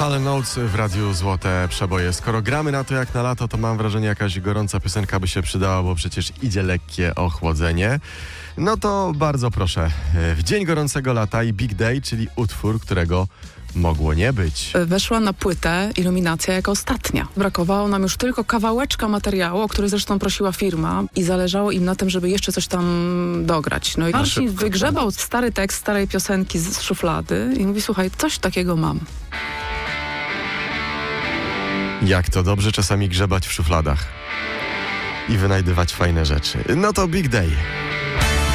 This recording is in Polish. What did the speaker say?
Hall & Oates w Radiu Złote Przeboje. Skoro gramy na to jak na lato, to mam wrażenie, jakaś gorąca piosenka by się przydała, bo przecież idzie lekkie ochłodzenie. No to bardzo proszę. W dzień gorącego lata i Big Day, czyli utwór, którego mogło nie być. Weszła na płytę Iluminacja jako ostatnia. Brakowało nam już tylko kawałeczka materiału, o który zresztą prosiła firma i zależało im na tym, żeby jeszcze coś tam dograć. No i Marcin wygrzebał stary tekst starej piosenki z szuflady i mówi, słuchaj, coś takiego mam. Jak to dobrze czasami grzebać w szufladach i wynajdywać fajne rzeczy. No to Big Day.